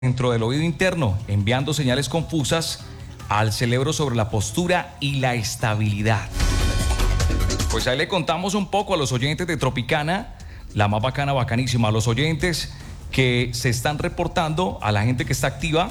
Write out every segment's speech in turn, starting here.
dentro del oído interno, enviando señales confusas al cerebro sobre la postura y la estabilidad. Pues ahí le contamos un poco a los oyentes de Tropicana, la más bacana, bacanísima, a los oyentes que se están reportando, a la gente que está activa,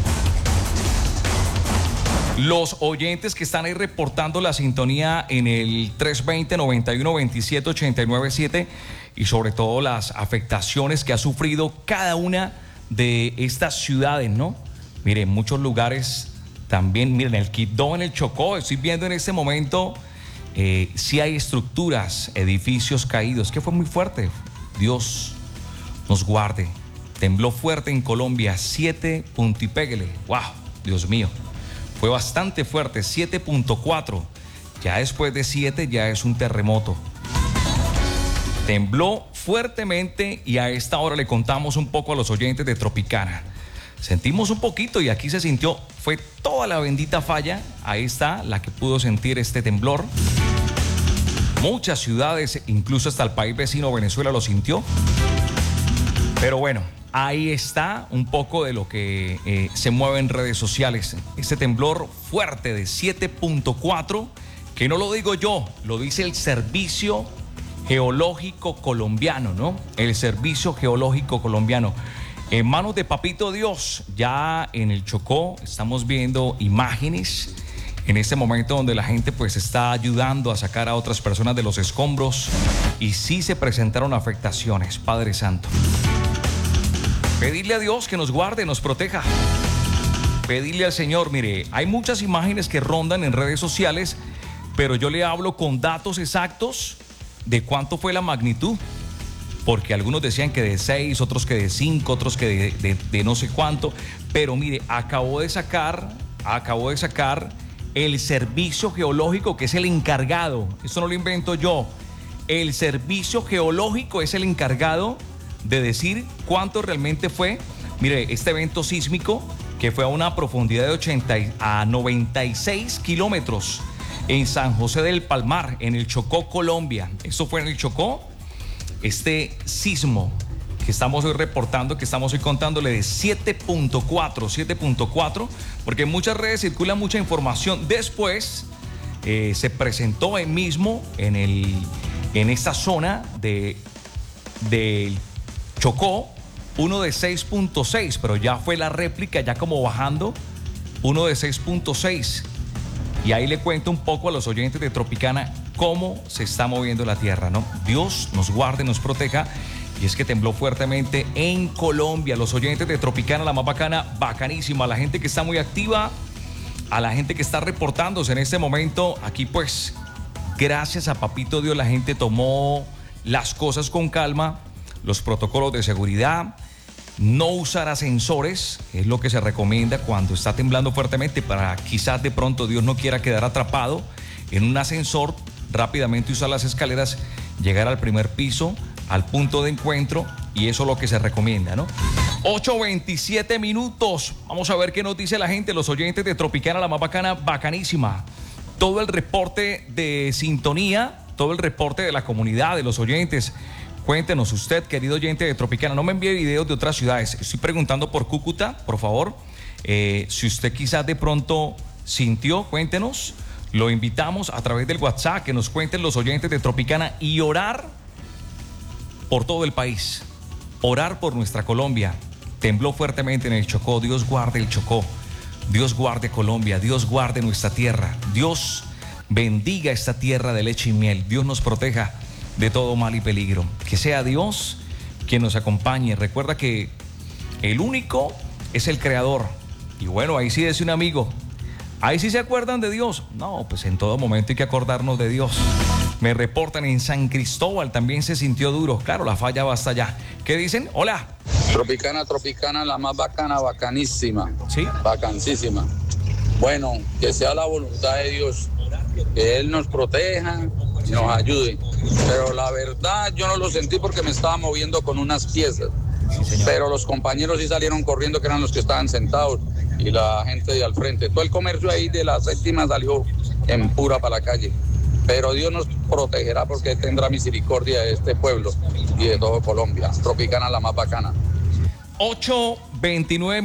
los oyentes que están ahí reportando la sintonía en el 320-9127-897 y sobre todo las afectaciones que ha sufrido cada una de estas ciudades, ¿no? Miren, muchos lugares también, miren, el Quibdó, en el Chocó, estoy viendo en este momento, sí hay estructuras, edificios caídos, que fue muy fuerte. Dios nos guarde. Tembló fuerte en Colombia, 7 punto y péguele. ¡Wow! Dios mío. Fue bastante fuerte, 7.4. Ya después de 7 ya es un terremoto. Tembló fuertemente y a esta hora le contamos un poco a los oyentes de Tropicana. Sentimos un poquito y aquí se sintió, fue toda la bendita falla. Ahí está la que pudo sentir este temblor. Muchas ciudades, incluso hasta el país vecino Venezuela lo sintió. Pero bueno, ahí está un poco de lo que se mueve en redes sociales. Este temblor fuerte de 7.4, que no lo digo yo, lo dice el Servicio Geológico Colombiano, ¿no? El Servicio Geológico Colombiano. En manos de Papito Dios, ya en el Chocó, estamos viendo imágenes en este momento donde la gente pues está ayudando a sacar a otras personas de los escombros y sí se presentaron afectaciones, Padre Santo. Pedirle a Dios que nos guarde, nos proteja. Pedirle al Señor, mire, hay muchas imágenes que rondan en redes sociales, pero yo le hablo con datos exactos de cuánto fue la magnitud, porque algunos decían que de 6, otros que de 5, otros que de no sé cuánto, pero mire, acabó de sacar el Servicio Geológico, que es el encargado, esto no lo invento yo, el Servicio Geológico es el encargado de decir cuánto realmente fue. Mire, este evento sísmico que fue a una profundidad de 96 kilómetros en San José del Palmar, en el Chocó, Colombia. Eso fue en el Chocó. Este sismo que estamos hoy reportando, que estamos hoy contándole de 7.4, porque en muchas redes circula mucha información. Después se presentó ahí mismo en esta zona del Chocó, uno de 6.6, pero ya fue la réplica, ya como bajando, uno de 6.6. Y ahí le cuento un poco a los oyentes de Tropicana cómo se está moviendo la tierra, ¿no? Dios nos guarde, nos proteja. Y es que tembló fuertemente en Colombia. Los oyentes de Tropicana, la más bacana, bacanísima. La gente que está muy activa, a la gente que está reportándose en este momento. Aquí pues, gracias a Papito Dios, la gente tomó las cosas con calma. Los protocolos de seguridad, no usar ascensores, es lo que se recomienda cuando está temblando fuertemente, para quizás de pronto Dios no quiera quedar atrapado en un ascensor, rápidamente usar las escaleras, llegar al primer piso, al punto de encuentro, y eso es lo que se recomienda, ¿no? 8:27 minutos, vamos a ver qué nos dice la gente, los oyentes de Tropicana, la más bacana, bacanísima. Todo el reporte de sintonía, todo el reporte de la comunidad, de los oyentes. Cuéntenos usted, querido oyente de Tropicana, no me envíe videos de otras ciudades. Estoy preguntando por Cúcuta, por favor. Si usted quizás de pronto sintió, cuéntenos. Lo invitamos a través del WhatsApp, que nos cuenten los oyentes de Tropicana, y orar por todo el país. Orar por nuestra Colombia. Tembló fuertemente en el Chocó. Dios guarde el Chocó. Dios guarde Colombia. Dios guarde nuestra tierra. Dios bendiga esta tierra de leche y miel. Dios nos proteja de todo mal y peligro. Que sea Dios quien nos acompañe. Recuerda que el único es el Creador. Y bueno, ahí sí dice un amigo, ahí sí se acuerdan de Dios. No, pues en todo momento hay que acordarnos de Dios. Me reportan en San Cristóbal, también se sintió duro. Claro, la falla va hasta allá. ¿Qué dicen? Hola. Tropicana, la más bacana, bacanísima. Sí. Bacanísima. Bueno, que sea la voluntad de Dios, que Él nos proteja, nos ayude. Pero la verdad yo no lo sentí porque me estaba moviendo con unas piezas. Sí, pero los compañeros sí salieron corriendo, que eran los que estaban sentados, y la gente de al frente. Todo el comercio ahí de la séptima salió en pura para la calle. Pero Dios nos protegerá porque tendrá misericordia de este pueblo y de todo Colombia. Tropicana, la más bacana. 8 29